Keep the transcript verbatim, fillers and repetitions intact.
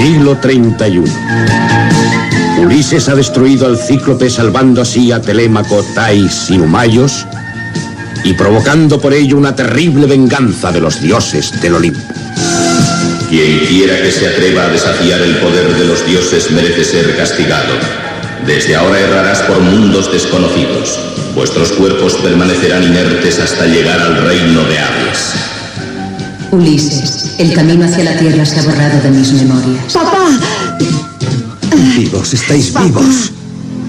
Siglo treinta y uno. Ulises ha destruido al Cíclope, salvando así a Telémaco, Tais y Humayos, y provocando por ello una terrible venganza de los dioses del Olimpo. Quien quiera que se atreva a desafiar el poder de los dioses merece ser castigado. Desde ahora errarás por mundos desconocidos. Vuestros cuerpos permanecerán inertes hasta llegar al reino de Hades. Ulises, el camino hacia la tierra se ha borrado de mis memorias. ¡Papá! Vivos, estáis Papá. vivos.